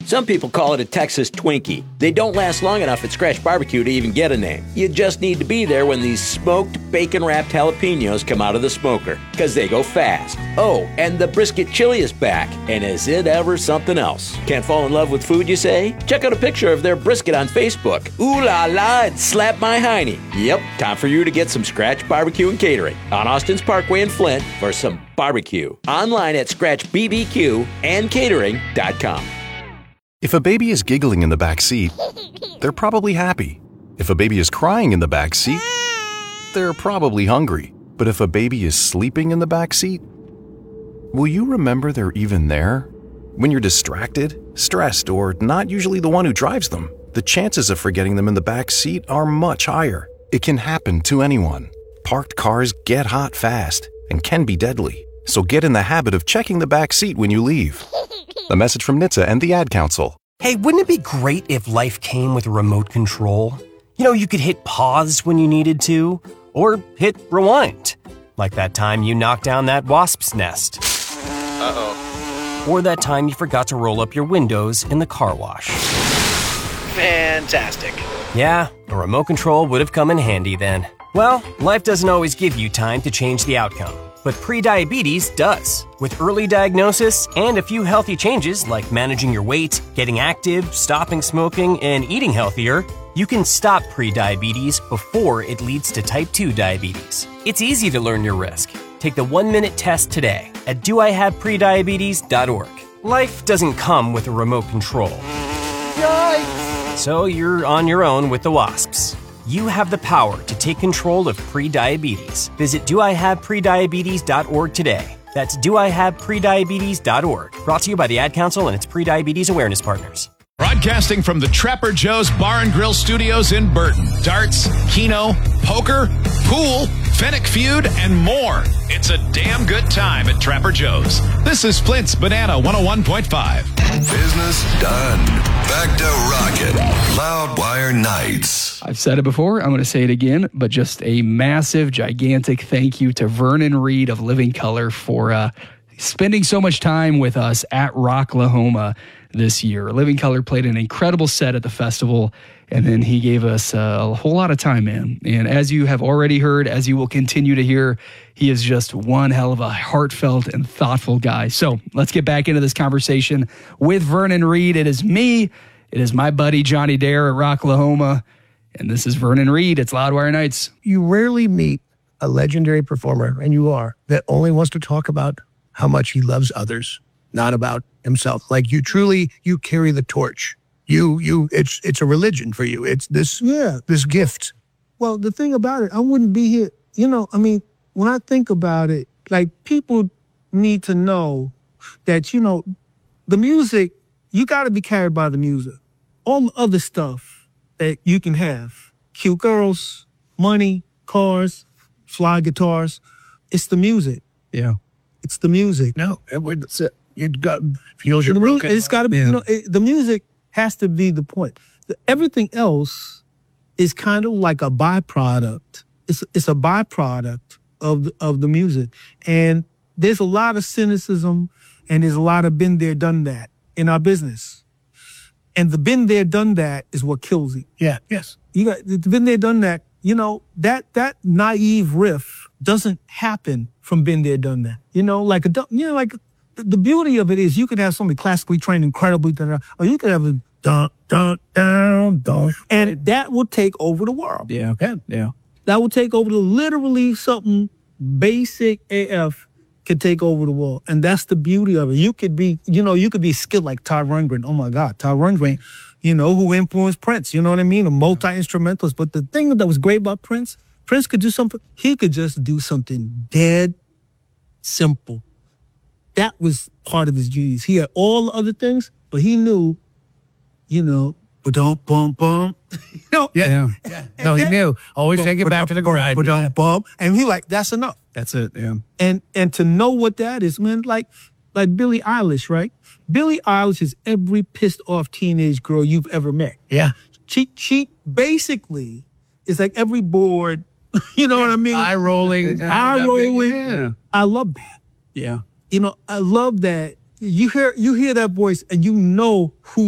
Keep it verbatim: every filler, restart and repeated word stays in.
Some people call it a Texas Twinkie. They don't last long enough at Scratch Barbecue to even get a name. You just need to be there when these smoked, bacon-wrapped jalapenos come out of the smoker, because they go fast. Oh, and the brisket chili is back, and is it ever something else? Can't fall in love with food, you say? Check out a picture of their brisket on Facebook. Ooh la la, it slapped my hiney. Yep, time for you to get some Scratch Barbecue and Catering on Austin's Parkway in Flint for some barbecue. Online at scratch b b q and catering dot com. If a baby is giggling in the back seat, they're probably happy. If a baby is crying in the back seat, they're probably hungry. But if a baby is sleeping in the back seat, will you remember they're even there? When you're distracted, stressed, or not usually the one who drives them, the chances of forgetting them in the back seat are much higher. It can happen to anyone. Parked cars get hot fast and can be deadly. So get in the habit of checking the back seat when you leave. A message from N H T S A and the Ad Council. Hey, wouldn't it be great if life came with a remote control? You know, you could hit pause when you needed to, or hit rewind. Like that time you knocked down that wasp's nest. Uh-oh. Or that time you forgot to roll up your windows in the car wash. Fantastic. Yeah, a remote control would have come in handy then. Well, life doesn't always give you time to change the outcome. But prediabetes does. With early diagnosis and a few healthy changes like managing your weight, getting active, stopping smoking, and eating healthier, you can stop prediabetes before it leads to type two diabetes. It's easy to learn your risk. Take the one-minute test today at do I have prediabetes dot org. Life doesn't come with a remote control. Yikes! So you're on your own with the wasps. You have the power to take control of prediabetes. Visit do I have prediabetes dot org today. That's do I have prediabetes dot org. Brought to you by the Ad Council and its prediabetes awareness partners. Broadcasting from the Trapper Joe's Bar and Grill Studios in Burton. Darts, Keno, poker, pool, Fennec Feud, and more. It's a damn good time at Trapper Joe's. This is Flint's Banana one oh one point five. Business done. Back to rockin' Loudwire Nights. I've said it before, I'm going to say it again, but just a massive, gigantic thank you to Vernon Reid of Living Color for uh, spending so much time with us at Rocklahoma this year. Living Color played an incredible set at the festival, and then he gave us uh, a whole lot of time, man. And as you have already heard, as you will continue to hear, he is just one hell of a heartfelt and thoughtful guy. So let's get back into this conversation with Vernon Reid. It is me. It is my buddy Johnny Dare at Rocklahoma. And this is Vernon Reid. It's Loudwire Nights. You rarely meet a legendary performer, and you are, that only wants to talk about how much he loves others, not about himself. Like you truly, you carry the torch. You, you, it's, it's a religion for you. It's this, yeah, this gift. Well, the thing about it, I wouldn't be here. You know, I mean, when I think about it, like people need to know that, you know, the music, you got to be carried by the music. All the other stuff that you can have, cute girls, money, cars, fly guitars, it's the music. Yeah. It's the music. No, it's it. It got feels your broken. It's got to be. Yeah. You know, it, the music has to be the point. The, everything else is kind of like a byproduct. It's it's a byproduct of the, of the music, and there's a lot of cynicism, and there's a lot of been there, done that in our business, and the been there, done that is what kills you. Yeah. Yes. You got the been there, done that. You know that that naive riff doesn't happen from been there, done that. You know, like a you know, like the beauty of it is you could have somebody classically trained incredibly, or you could have a dun dun dun dun, and that will take over the world. Yeah. Yeah. Yeah. That will take over the literally something basic A F could take over the world, and that's the beauty of it. You could be, you know, you could be skilled like Todd Rundgren. Oh my God, Todd Rundgren, you know, who influenced Prince. You know what I mean? A multi-instrumentalist. But the thing that was great about Prince, Prince could do something. He could just do something dead simple. That was part of his genius. He had all the other things, but he knew, you know, ba-dum, bum, bum. You know? Yeah. yeah. No, he knew. Always take it back to the grind. Ba-dum, bum. And he like, that's enough. That's it, yeah. And and to know what that is, man, like like Billie Eilish, right? Billie Eilish is every pissed off teenage girl you've ever met. Yeah. She she basically is like every bored, you know what I mean? Eye rolling. Eye rolling. Yeah. I love that. Yeah. You know, I love that. You hear you hear that voice and you know who